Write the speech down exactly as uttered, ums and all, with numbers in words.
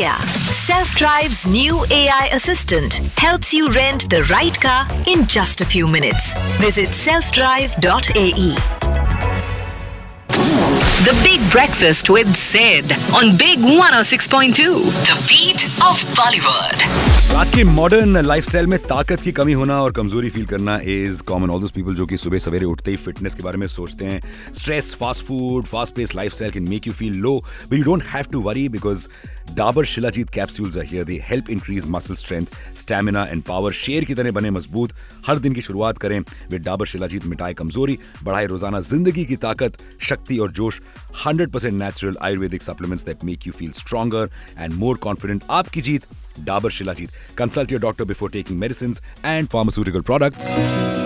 Kia. Self-Drive's new A I assistant helps you rent the right car in just a few minutes. Visit self drive dot a e. The Big Breakfast with Sid on Big one oh six point two. The beat of Bollywood. आज की modern lifestyle में ताकत की कमी होना और कमजोरी feel करना is common. All those people जो कि सुबह सवेरे उठते ही फिटनेस के बारे में सोचते हैं. Stress, fast food, fast pace lifestyle can make you feel low, but you don't have to worry because Dabur shilajit capsules are here. They help increase muscle strength, stamina and power. शेर की तरह बने मजबूत. हर दिन की शुरुआत करें विद डाबर शिलाजीत. मिटाए कमजोरी, बढ़ाए रोजाना जिंदगी की ताकत, शक्ति और जोश. one hundred percent natural Ayurvedic supplements that make you feel stronger and more confident. आपकी जीत, Dabur Shilajit. Consult your doctor before taking medicines and pharmaceutical products.